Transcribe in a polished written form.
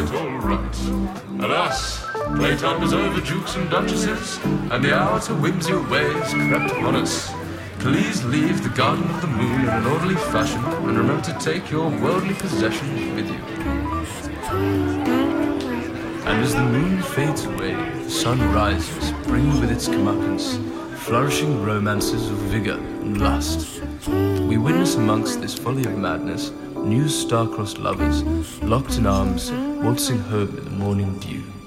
right. Alas, playtime is over, dukes and duchesses, and the hour to whimsy ways crept upon us. Please leave the Garden of the Moon in an orderly fashion, and remember to take your worldly possessions with you. And as the moon fades away, the sun rises, bringing with its comeuppance flourishing romances of vigor and lust. We witness amongst this folly of madness new star-crossed lovers, locked in arms, waltzing home in the morning dew.